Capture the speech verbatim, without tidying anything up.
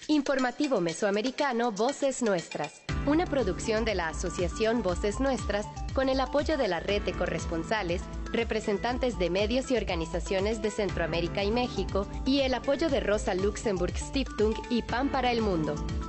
Informativo Mesoamericano Voces Nuestras, una producción de la Asociación Voces Nuestras con el apoyo de la red de corresponsales, representantes de medios y organizaciones de Centroamérica y México y el apoyo de Rosa Luxemburg Stiftung y Pan para el Mundo.